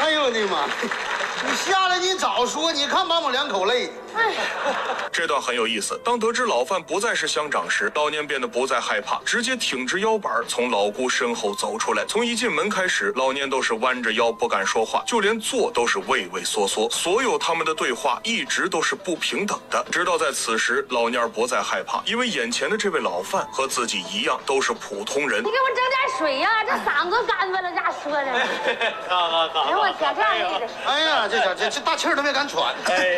哎呦我的妈！你下来你早说，你看把我两口累的。 这段很有意思。当得知老范不再是乡长时，老年变得不再害怕，直接挺直腰板从老姑身后走出来。从一进门开始，老年都是弯着腰不敢说话，就连坐都是畏畏缩缩。所有他们的对话一直都是不平等的。直到在此时，老蔫不再害怕，因为眼前的这位老范和自己一样，都是普通人。 你给我整点水呀、这嗓子干巴了，咋说的？ 好。 哎我天，这样累的。 哎呀，这大气儿都没敢喘。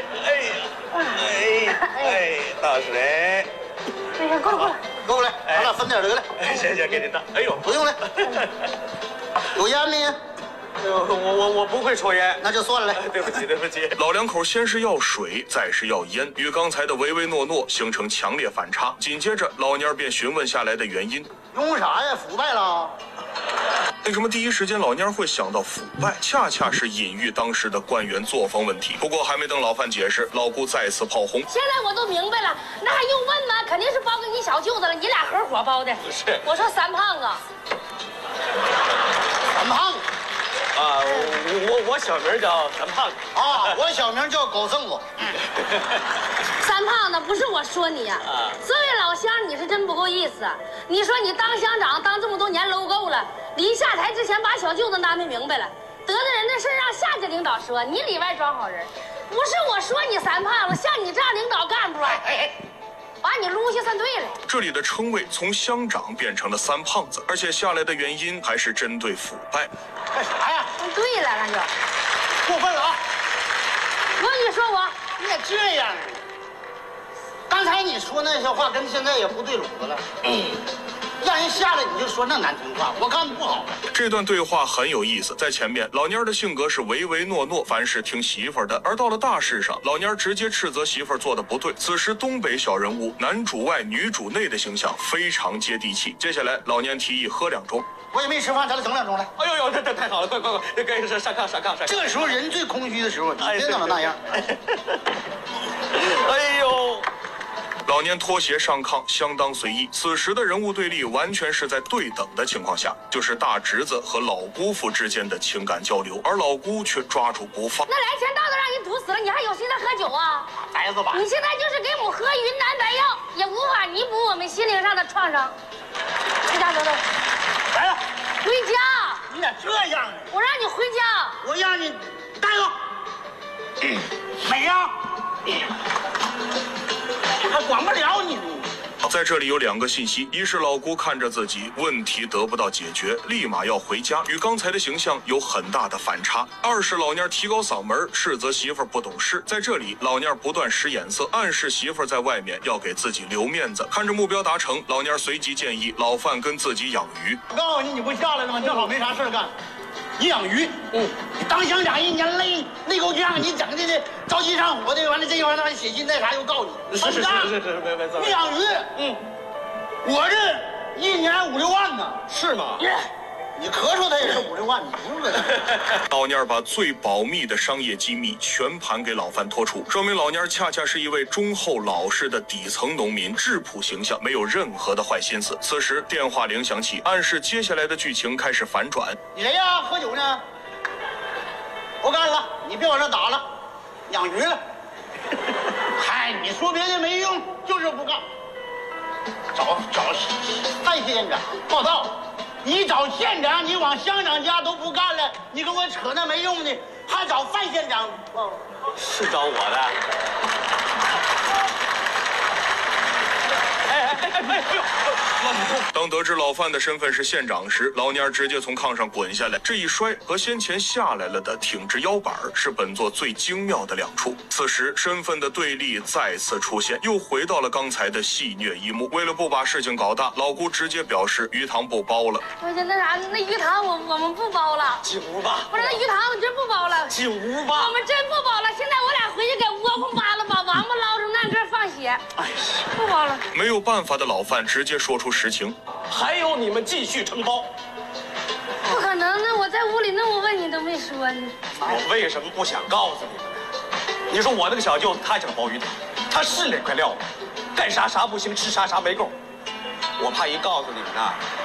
大水。 哎呀，过来。 给我来，咱俩分点得了。 谢谢，给你倒。哎呦， 不用了。有烟没？ 我不会抽烟， 那就算了。 对不起。 老两口先是要水，再是要烟，与刚才的唯唯诺诺形成强烈反差。紧接着，老蔫便询问下来的原因。 用啥呀？腐败了？ 为什么第一时间老蔫会想到腐败？恰恰是隐喻当时的官员作风问题。不过还没等老范解释，老姑再次炮轰。 现在我都明白了，那还用问吗？肯定是包给你小舅子了，你俩合伙包的。 是。 我说三胖啊。 三胖。 啊，我小名叫三胖子啊，我小名叫狗剩子。 三胖子，不是我说你呀、这位老乡你是真不够意思。你说你当乡长当这么多年搂够了，临下台之前把小舅子安排明白了，得罪人的事让下级领导说，你里外装好人。不是我说你三胖子，像你这样领导干部，把你撸下算对了。 这里的称谓从乡长变成了三胖子，而且下来的原因还是针对腐败。 干啥呀？ 对了，那就过分了啊！ 你说我， 你也这样啊？刚才你说那些话跟现在也不对路子了。让人下来你就说那难听话，我看你不好。 这段对话很有意思，在前面老蔫的性格是唯唯诺诺，凡事听媳妇儿的，而到了大事上，老蔫直接斥责媳妇儿做的不对。此时东北小人物男主外女主内的形象非常接地气。接下来老蔫提议喝2盅， 我也没吃饭，咱俩整2盅来。 哎呦，这太好了，快，上炕。 这个时候人最空虚的时候，你别整成那样。 哎呦。 老蔫脱鞋上炕，相当随意。此时的人物对立完全是在对等的情况下，就是大侄子和老姑父之间的情感交流，而老姑却抓住不放。 那来钱到都让人毒死了，你还有心思喝酒啊？ 孩子吧， 你现在就是给我喝云南白药，也无法弥补我们心灵上的创伤。回家走。 来了， 回家。 你咋这样呢？ 我让你回家。 我让你带走。美呀。还管不了你呢。 在这里有2个信息，一是老姑看着自己问题得不到解决，立马要回家，与刚才的形象有很大的反差；二是老蔫提高嗓门，斥责媳妇儿不懂事。在这里，老蔫不断使眼色，暗示媳妇儿在外面要给自己留面子。看着目标达成，老蔫随即建议老范跟自己养鱼。 我告诉你，你不下来了吗？正好没啥事干。你养鱼，你当乡长1年累够呛，你整的着急上火的，完了这玩意儿写信那啥又告你， 是，没错。 你养鱼，我这1年5、6万呢， 是吗？ 你咳嗽他也是5、6万，你不用老蔫把最保密的商业机密全盘给老范托出，说明老蔫恰恰是一位忠厚老实的底层农民，质朴形象，没有任何的坏心思。此时电话铃响起，暗示接下来的剧情开始反转。 你谁呀？喝酒呢？不干了，你别往这打了，养鱼了。嗨，你说别的没用，就是不干。找范县长报道。你找县长，你往乡长家都不干了，你跟我扯那没用的，还找范县长？ 是找我的。哎呦！ 当得知老范的身份是县长时，老蔫直接从炕上滚下来，这一摔和先前下来了的挺直腰板是本作最精妙的2处。此时身份的对立再次出现，又回到了刚才的戏谑一幕。为了不把事情搞大，老姑直接表示鱼塘不包了。 我说那啥，那鱼塘我们不包了。 进屋吧。 不是，那鱼塘我真不包了。 进屋吧。 我们真不包了。现在我俩回去给窝棚扒了，把王八捞出那个放血。 哎呀， 不包了。 没有办法的老范直接说出实情。 还有你们继续承包。 不可能呢！我在屋里那么问你都没说呢。 我为什么不想告诉你们呢？你说我那个小舅子他想包鱼塘，他是2块料，干啥啥不行，吃啥啥没够。我怕一告诉你们呐，